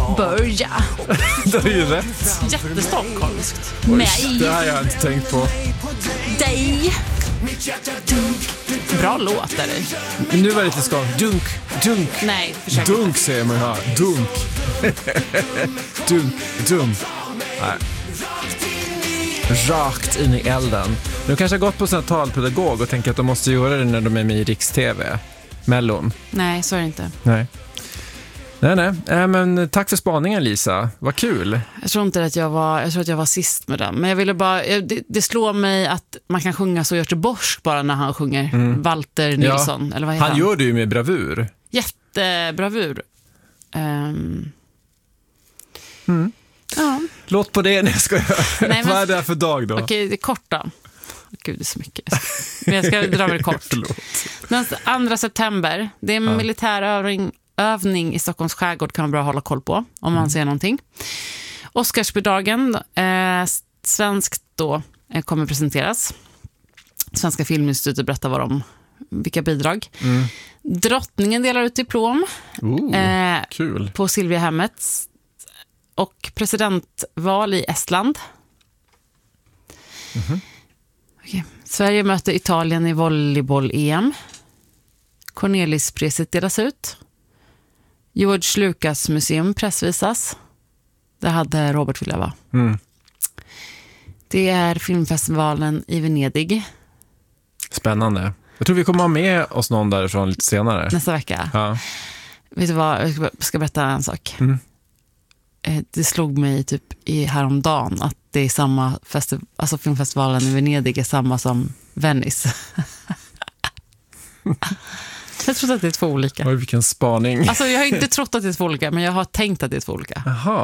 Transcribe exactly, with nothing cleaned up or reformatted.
börja. Det är ju rätt. Jättestockholmskt. Oj, Nej. det här har jag inte tänkt på. Dig. Bra låt är det. Nu var det lite skål. Dunk, dunk. Nej, försök. Dunk säger man här. Dunk. Dunk, dunk. Nej. Rakt in i elden. De kanske har gått på sån talpedagog och tänker att de måste göra det när de är med i Riks-T V. Mellon. Nej, så är det inte. Nej. Nej, nej. Äh, men tack för spaningen, Lisa. Vad kul. Jag tror inte att jag var, jag tror att jag var sist med den. Men jag ville bara, det, det slår mig att man kan sjunga så göteborgsk bara när han sjunger. Mm. Walter Nilsson, ja. eller vad heter han? Han gör det ju med bravur. Jättebravur. Um. Mm. Ja. Låt på det när jag ska göra. Nej, men... Vad är det här för dag då? Okej, det är kort då. Gud, det är så mycket. Men jag ska dra det kort. Den andra september, det är en ja. militär övning, övning i Stockholms skärgård, kan man bra hålla koll på om man mm. ser någonting. Oscarsbidragen, eh, svenskt då, eh, kommer presenteras. Svenska Filminstitutet berättar vad de, vilka bidrag. Mm. Drottningen delar ut diplom. Ooh, eh, kul. På Silvia hemmet. Och presidentval i Estland. Mm-hmm. Okay. Sverige möter Italien i volleyboll-E M. Cornelispriset delas ut. George Lucas museum pressvisas. Det hade Robert velat vara. Mm. Det är filmfestivalen i Venedig. Spännande. Jag tror vi kommer ha med oss någon därifrån lite senare. Nästa vecka. Ja. Vet du vad, jag ska berätta en sak. Mm. Det slog mig typ i häromdagen att det är samma festival, alltså filmfestivalen i Venedig är samma som Venice. Jag tror att det är två olika. Oj, vilken spaning. Alltså jag har inte trott att det är två olika, men jag har tänkt att det är två olika. Jaha.